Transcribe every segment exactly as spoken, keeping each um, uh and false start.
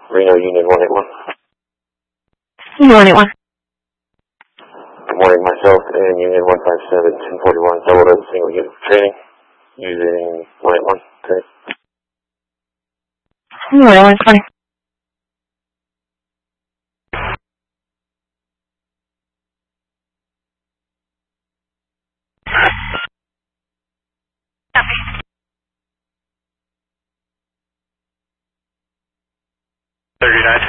Reno Union one eight one. one eight one. Good morning, myself and Union one five seven, ten forty-one, double up single unit training using one eight one. Okay. one eight one twenty. thirty-nine.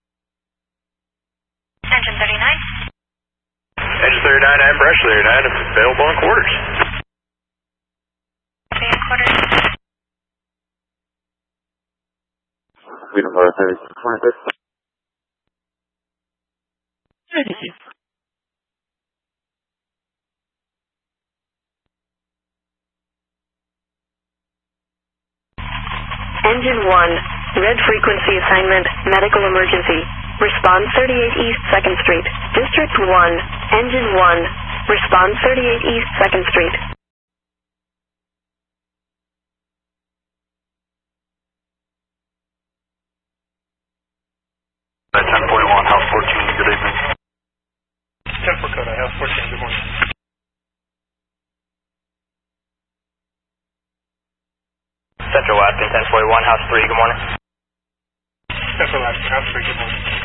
Engine thirty-nine. Engine thirty-nine and brush thirty-nine available in quarters. Okay, in quarters. Freedom Bar thirty-six twenty-six. thirty-six. Engine one, red frequency assignment, medical emergency. Response thirty-eight East second Street. District one, Engine one, response thirty-eight East second Street. ten forty-one, House fourteen, good evening. ten four code, House fourteen, good morning. Central Aspen, ten forty-one, House three, good morning. Central Aspen, House three, good morning.